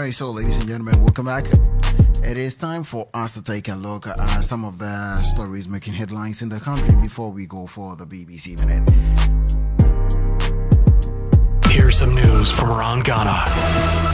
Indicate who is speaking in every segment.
Speaker 1: Alright, so ladies and gentlemen, welcome back. It is time for us to take a look at some of the stories making headlines in the country before we go for the BBC Minute.
Speaker 2: Here's some news from around Ghana.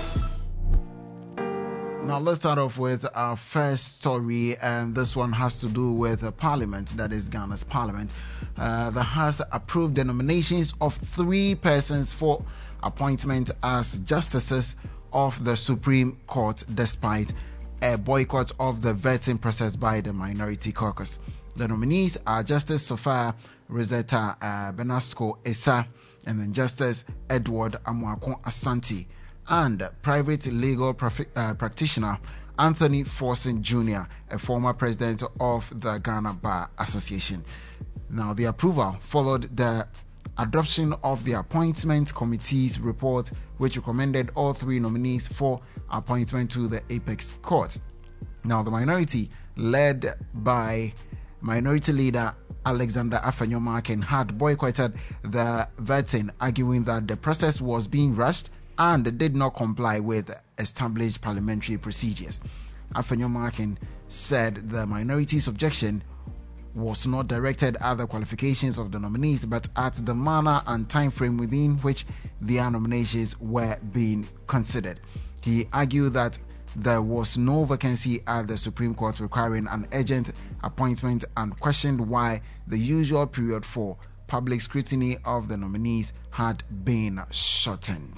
Speaker 1: Now, let's start off with our first story, and this one has to do with Parliament, that is Ghana's Parliament, that has approved the nominations of 3 persons for appointment as justices of the Supreme Court, despite a boycott of the vetting process by the Minority Caucus. The nominees are Justice Sophia Rosetta Benasco Esa, and then Justice Edward Amuakon Asante, and private legal practitioner Anthony Forson Jr., a former president of the Ghana Bar Association. Now, the approval followed the adoption of the Appointment Committee's report, which recommended all 3 nominees for appointment to the Apex Court. Now, the minority, led by Minority Leader Alexander Afenyo-Markin, had boycotted the vetting, arguing that the process was being rushed and did not comply with established parliamentary procedures. Afenyo-Markin said the minority's objection was not directed at the qualifications of the nominees, but at the manner and time frame within which their nominations were being considered. He argued that there was no vacancy at the Supreme Court requiring an urgent appointment, and questioned why the usual period for public scrutiny of the nominees had been shortened.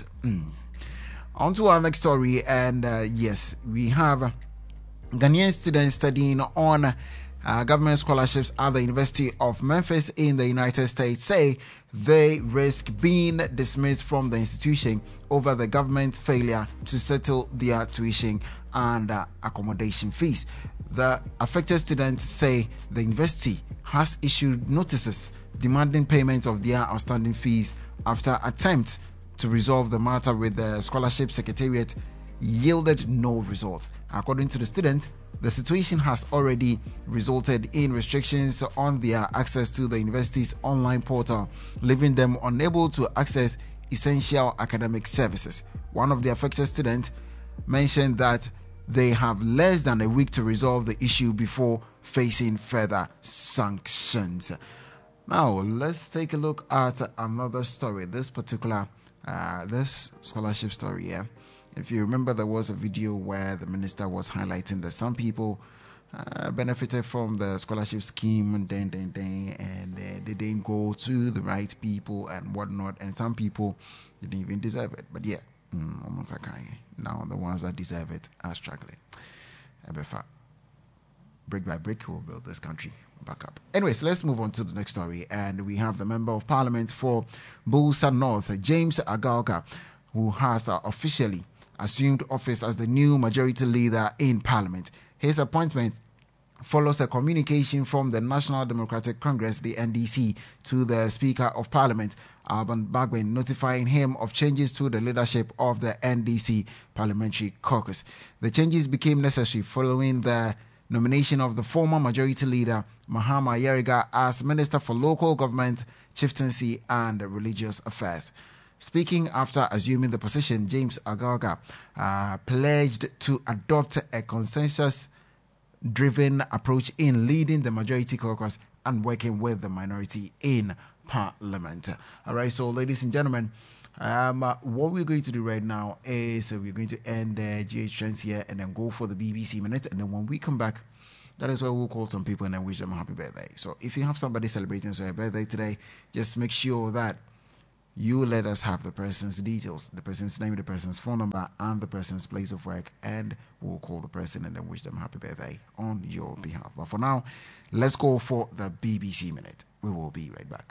Speaker 1: On to our next story, and yes, we have Ghanaian students studying on government scholarships at the University of Memphis in the United States say they risk being dismissed from the institution over the government's failure to settle their tuition and accommodation fees. The affected students say the university has issued notices demanding payment of their outstanding fees after attempts to resolve the matter with the scholarship secretariat yielded no result. According to the students, the situation has already resulted in restrictions on their access to the university's online portal, leaving them unable to access essential academic services. One of the affected students mentioned that they have less than a week to resolve the issue before facing further sanctions. Now, let's take a look at another story. This particular this scholarship story here. If you remember, there was a video where the minister was highlighting that some people benefited from the scholarship scheme and they didn't go to the right people and whatnot, and some people didn't even deserve it. But yeah, almost like now the ones that deserve it are struggling. Brick by brick, we'll build this country back up. Anyways, let's move on to the next story, and we have the Member of Parliament for Bulsa North, James Agalka, who has officially assumed office as the new majority leader in Parliament. His appointment follows a communication from the National Democratic Congress, the NDC, to the Speaker of Parliament, Alban Bagwin, notifying him of changes to the leadership of the NDC Parliamentary Caucus. The changes became necessary following the nomination of the former majority leader, Mahama Yeriga, as Minister for Local Government, Chieftaincy and Religious Affairs. Speaking after assuming the position, James Agalka pledged to adopt a consensus-driven approach in leading the majority caucus and working with the minority in Parliament. All right, so ladies and gentlemen, what we're going to do right now is we're going to end GH Trends here and then go for the BBC Minute, and then when we come back, that is where we'll call some people and then wish them a happy birthday. So if you have somebody celebrating their birthday today, just make sure that you let us have the person's details, the person's name, the person's phone number, and the person's place of work, and we'll call the person and then wish them happy birthday on your behalf. But for now, let's go for the BBC Minute. We will be right back.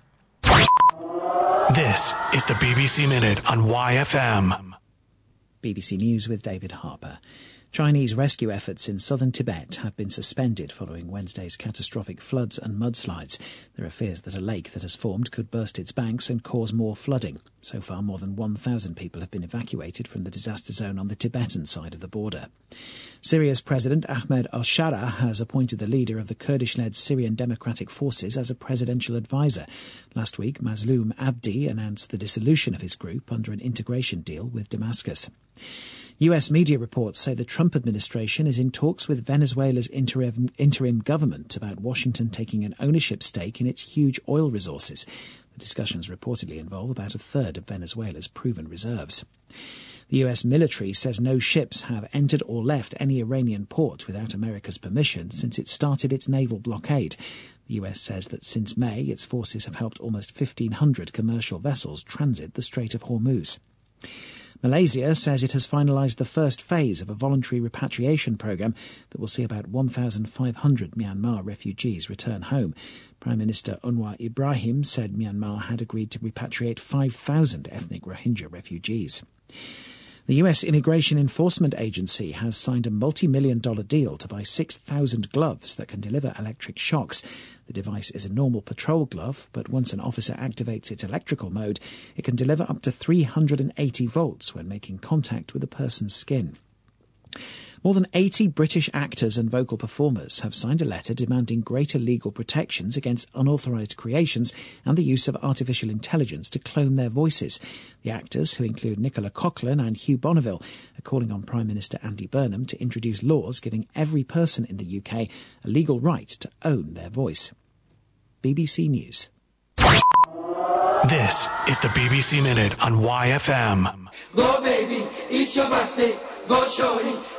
Speaker 2: This is the BBC Minute on YFM.
Speaker 3: BBC News with David Harper. Chinese rescue efforts in southern Tibet have been suspended following Wednesday's catastrophic floods and mudslides. There are fears that a lake that has formed could burst its banks and cause more flooding. So far, more than 1,000 people have been evacuated from the disaster zone on the Tibetan side of the border. Syria's President Ahmed al-Shara has appointed the leader of the Kurdish-led Syrian Democratic Forces as a presidential advisor. Last week, Mazloum Abdi announced the dissolution of his group under an integration deal with Damascus. US media reports say the Trump administration is in talks with Venezuela's interim government about Washington taking an ownership stake in its huge oil resources. The discussions reportedly involve about a third of Venezuela's proven reserves. The US military says no ships have entered or left any Iranian port without America's permission since it started its naval blockade. The US says that since May, its forces have helped almost 1,500 commercial vessels transit the Strait of Hormuz. Malaysia says it has finalised the first phase of a voluntary repatriation programme that will see about 1,500 Myanmar refugees return home. Prime Minister Anwar Ibrahim said Myanmar had agreed to repatriate 5,000 ethnic Rohingya refugees. The US Immigration Enforcement Agency has signed a multi-million-dollar deal to buy 6,000 gloves that can deliver electric shocks. The device is a normal patrol glove, but once an officer activates its electrical mode, it can deliver up to 380 volts when making contact with a person's skin. More than 80 British actors and vocal performers have signed a letter demanding greater legal protections against unauthorised creations and the use of artificial intelligence to clone their voices. The actors, who include Nicola Coughlan and Hugh Bonneville, are calling on Prime Minister Andy Burnham to introduce laws giving every person in the UK a legal right to own their voice. BBC News.
Speaker 2: This is the BBC Minute on YFM.
Speaker 4: Go baby, it's your birthday. Go shorty.